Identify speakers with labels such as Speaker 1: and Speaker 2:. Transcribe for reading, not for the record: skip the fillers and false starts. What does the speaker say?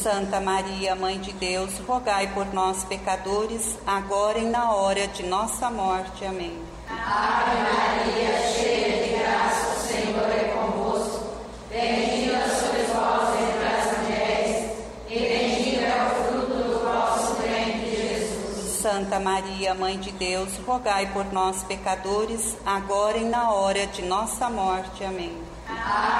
Speaker 1: Santa Maria, Mãe de Deus, rogai por nós, pecadores, agora e na hora de nossa morte. Amém.
Speaker 2: Ave Maria, cheia de graça, o Senhor é convosco. Bendita sois vós entre as mulheres, e bendito é o fruto do vosso ventre, Jesus.
Speaker 1: Santa Maria, Mãe de Deus, rogai por nós, pecadores, agora e na hora de nossa morte. Amém.